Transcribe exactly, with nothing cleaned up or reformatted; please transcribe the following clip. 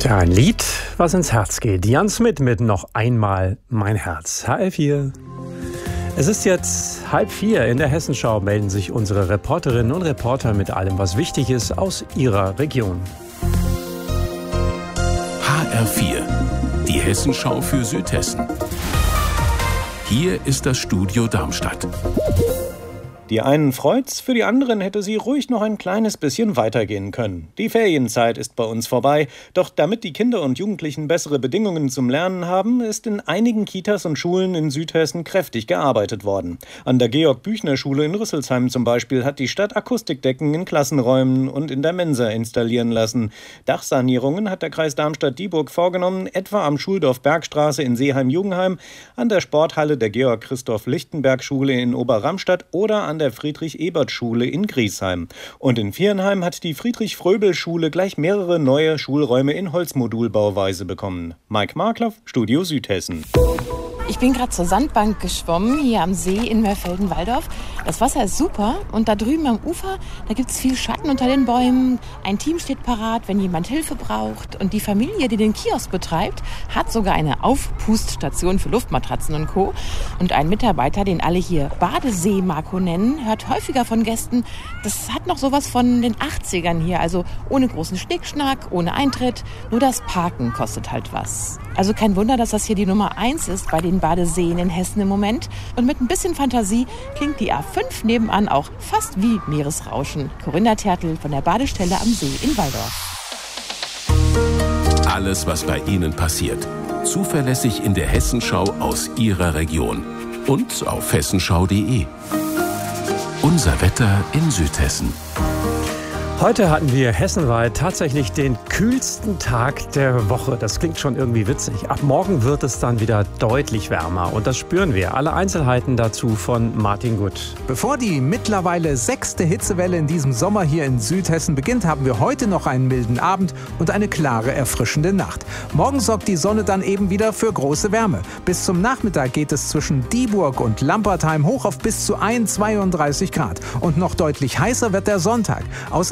Tja, ein Lied, was ins Herz geht. Jan Smith mit Noch einmal mein Herz. H L vier. Es ist jetzt halb vier. In der Hessenschau melden sich unsere Reporterinnen und Reporter mit allem, was wichtig ist aus ihrer Region. H R vier, die Hessenschau für Südhessen. Hier ist das Studio Darmstadt. Die einen freut's, für die anderen hätte sie ruhig noch ein kleines bisschen weitergehen können. Die Ferienzeit ist bei uns vorbei, doch damit die Kinder und Jugendlichen bessere Bedingungen zum Lernen haben, ist in einigen Kitas und Schulen in Südhessen kräftig gearbeitet worden. An der Georg-Büchner-Schule in Rüsselsheim zum Beispiel hat die Stadt Akustikdecken in Klassenräumen und in der Mensa installieren lassen. Dachsanierungen hat der Kreis Darmstadt-Dieburg vorgenommen, etwa am Schuldorf Bergstraße in Seeheim-Jugenheim, an der Sporthalle der Georg-Christoph-Lichtenberg-Schule in Oberramstadt oder an der Friedrich-Ebert-Schule in Griesheim. Und in Viernheim hat die Friedrich-Fröbel-Schule gleich mehrere neue Schulräume in Holzmodulbauweise bekommen. Mike Markloff, Studio Südhessen. Ich bin gerade zur Sandbank geschwommen, hier am See in Mörfelden-Walldorf. Das Wasser ist super und da drüben am Ufer, da gibt es viel Schatten unter den Bäumen. Ein Team steht parat, wenn jemand Hilfe braucht. Und die Familie, die den Kiosk betreibt, hat sogar eine Aufpuststation für Luftmatratzen und Co. Und ein Mitarbeiter, den alle hier Badesee-Marco nennen, hört häufiger von Gästen, das hat noch sowas von den achtzigern hier. Also ohne großen Schnickschnack, ohne Eintritt, nur das Parken kostet halt was. Also kein Wunder, dass das hier die Nummer eins ist bei den Badeseen in Hessen im Moment. Und mit ein bisschen Fantasie klingt die A fünf nebenan auch fast wie Meeresrauschen. Corinna Tertl von der Badestelle am See in Walldorf. Alles, was bei Ihnen passiert. Zuverlässig in der Hessenschau aus Ihrer Region. Und auf hessenschau punkt de. Unser Wetter in Südhessen. Heute hatten wir hessenweit tatsächlich den kühlsten Tag der Woche. Das klingt schon irgendwie witzig. Ab morgen wird es dann wieder deutlich wärmer und das spüren wir. Alle Einzelheiten dazu von Martin Gutt. Bevor die mittlerweile sechste Hitzewelle in diesem Sommer hier in Südhessen beginnt, haben wir heute noch einen milden Abend und eine klare, erfrischende Nacht. Morgen sorgt die Sonne dann eben wieder für große Wärme. Bis zum Nachmittag geht es zwischen Dieburg und Lampertheim hoch auf bis zu zweiunddreißig Grad. Und noch deutlich heißer wird der Sonntag. Außer